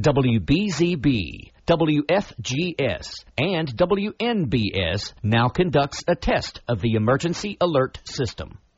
WBZB, WFGS, and WNBS now conducts a test of the emergency alert system.